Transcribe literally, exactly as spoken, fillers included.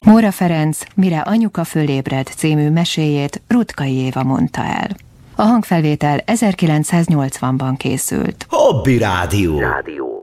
Móra Ferenc Mire anyuka fölébred című meséjét Ruttkai Éva mondta el. A hangfelvétel ezerkilencszáznyolcvanban készült. Hobby Rádió. Rádió.